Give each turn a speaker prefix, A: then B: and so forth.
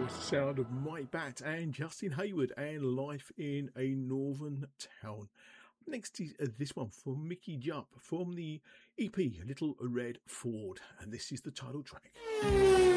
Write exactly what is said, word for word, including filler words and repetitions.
A: was the sound of Mike Batt and Justin Hayward and Life in a Northern Town. Next is uh, this one from Mickey Jupp from the E P Little Red Ford, and this is the title track.